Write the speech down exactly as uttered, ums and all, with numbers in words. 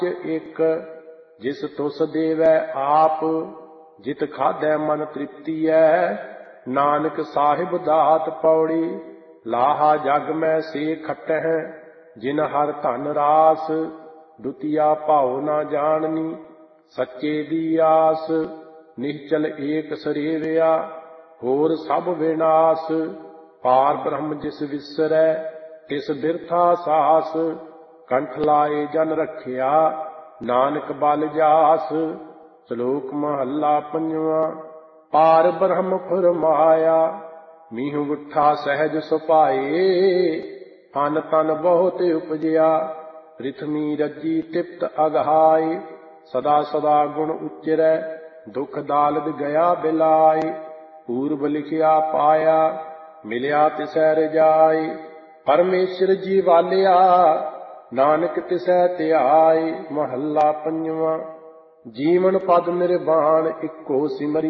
ਇੱਕ ਜਿਸ ਤੁਸ ਦੇਵੈ ਆਪ, ਜਿਤ ਖਾਧੈ ਮਨ ਤ੍ਰਿਪਤੀਐ। ਨਾਨਕ ਸਾਹਿਬ ਦਾਤ ਪੌੜੀ, ਲਾਹਾ ਜਗ ਮੈਂ ਸੇ ਖਟਹਿ। ਜਿਨ ਹਰ ਧਨ ਰਾਸ, ਦੁਤੀਆ ਭਾਉ ਨਾ ਜਾਣਨੀ। ਸੱਚੇ ਦੀ ਆਸ, ਨਿਹਚਲ ਏਕ ਸਰੇਵਿਆ। ਹੋਰ ਸਭ ਵਿਨਾਸ਼, ਪਾਰ ਬ੍ਰਹਮ ਜਿਸ ਵਿਸਰੈ। ਤਿਸ ਬਿਰਥਾ ਸਾਸ, ਕੰਠ ਲਾਏ ਜਨ ਰੱਖਿਆ। ਨਾਨਕ ਬਲ ਜਾਸ। ਸ਼ਲੋਕ ਮਹੱਲਾ ਪੰਜਵਾਂ। ਪਾਰ ਬ੍ਰਹਮ ਫੁਰਮਾਇਆ, ਮੀਹੁ ਗੁੱਠਾ ਸਹਿਜ ਸੁਭਾਏ। ਅਨ ਤਨ ਬਹੁਤ ਉਪਜਿਆ, ਪ੍ਰਿਥਵੀ ਰੱਜੀ ਤਿਪਤ ਅਗਹਾਏ। ਸਦਾ ਸਦਾ ਗੁਣ ਉਚਰੈ, ਦੁਖ ਦਾਲਦ ਗਿਆ ਬਿਲਾਏ। ਪੂਰਬ ਲਿਖਿਆ ਪਾਇਆ, ਮਿਲਿਆ ਤਿਸੈ ਰਜਾਈ। ਪਰਮੇਸ਼ਰ ਜੀ ਵਾਲਿਆ, ਨਾਨਕ ਤਿਸੈ ਧਿਆਏ। ਮਹੱਲਾ ਪੰਜਵਾਂ। ਜੀਵਨ ਪਦ ਨਿਰਵਾਣ, ਇੱਕੋ ਸਿਮਰਿ